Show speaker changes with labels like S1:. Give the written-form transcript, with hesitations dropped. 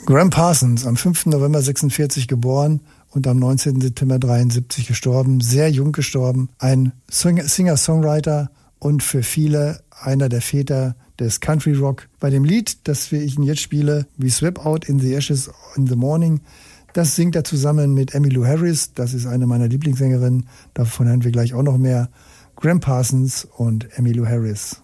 S1: Gram Parsons, am 5. November 46 geboren und am 19. September 73 gestorben, sehr jung gestorben. Ein Singer-Songwriter und für viele einer der Väter des Country Rock. Bei dem Lied, das ich Ihnen jetzt spiele, We Swept Out in the Ashes in the Morning, das singt er zusammen mit Emmylou Harris. Das ist eine meiner Lieblingssängerinnen. Davon hören wir gleich auch noch mehr. Gram Parsons und Emmylou Harris.